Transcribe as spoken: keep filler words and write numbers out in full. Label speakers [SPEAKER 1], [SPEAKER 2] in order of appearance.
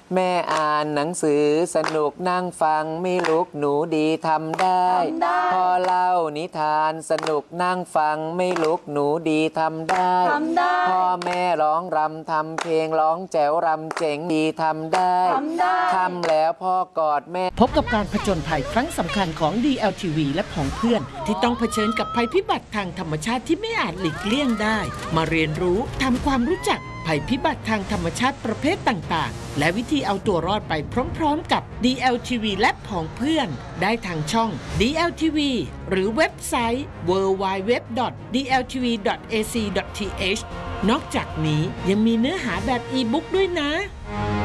[SPEAKER 1] แม่อ่านหนังสือสนุกนั่งฟังไม่ลุกหนูดีทำได้พ่อเล่านิทานสนุกนั่งฟังไม่ลุกหนูดีทำได้พ่อแม่ร้องรำทำเพลงร้องแจ๋วรำเจ๋งดีทำได้ทำแล้วพ่อกอดแม่
[SPEAKER 2] พบกับการผจญภัยครั้งสำคัญของ ดี แอล ที วี และผองเพื่อนที่ต้องเผชิญกับภัยพิบัติทางธรรมชาติที่ไม่อาจหลีกเลี่ยงได้มาเรียนรู้ทำความรู้จักภัยพิบัติทางธรรมชาติประเภทต่างๆและวิธีเอาตัวรอดไปพร้อมๆกับ ดี แอล ที วี และผองเพื่อนได้ทางช่อง ดี แอล ที วี หรือเว็บไซต์ ดับเบิลยู ดับเบิลยู ดับเบิลยู ดอท ดี แอล ที วี ดอท เอ ซี ดอท ที เอช นอกจากนี้ยังมีเนื้อหาแบบอีบุ๊กด้วยนะ